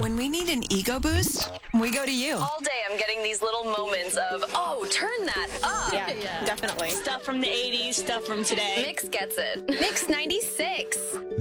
When we need an ego boost, we go to you. All day I'm getting these little moments of, oh, turn that up. Yeah, definitely. Stuff from the 80s, stuff from today. Mix gets it. Mix 96.